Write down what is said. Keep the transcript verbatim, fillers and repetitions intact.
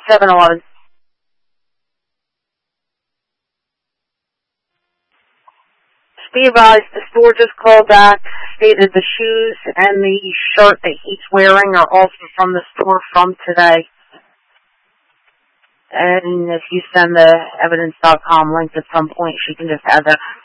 seven eleven. Be advised, the store just called back, stated the shoes and the shirt that he's wearing are also from the store from today. And if you send the evidence dot com link at some point, she can just add that